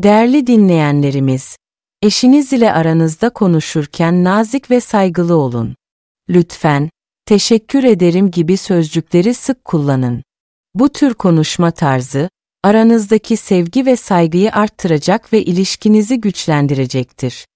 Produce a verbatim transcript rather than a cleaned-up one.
Değerli dinleyenlerimiz, eşiniz ile aranızda konuşurken nazik ve saygılı olun. Lütfen, teşekkür ederim gibi sözcükleri sık kullanın. Bu tür konuşma tarzı, aranızdaki sevgi ve saygıyı arttıracak ve ilişkinizi güçlendirecektir.